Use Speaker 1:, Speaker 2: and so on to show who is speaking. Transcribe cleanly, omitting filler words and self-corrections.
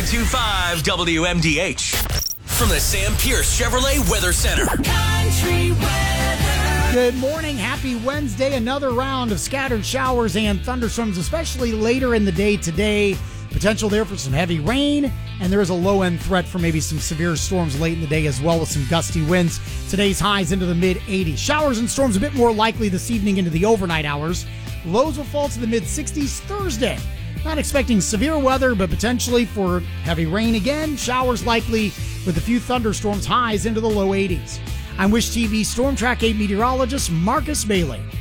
Speaker 1: 101.25 WMDH. From the Sam Pierce Chevrolet Weather Center. Country weather.
Speaker 2: Good morning. Happy Wednesday. Another round of scattered showers and thunderstorms, especially later in the day today. Potential there for some heavy rain, and there is a low-end threat for maybe some severe storms late in the day as well with some gusty winds. Today's highs into the mid-80s. Showers and storms a bit more likely this evening into the overnight hours. Lows will fall to the mid-60s Thursday. Not expecting severe weather, but potentially for heavy rain again. Showers likely with a few thunderstorms, highs into the low 80s. I'm Wish TV Storm Track 8 meteorologist Marcus Bailey.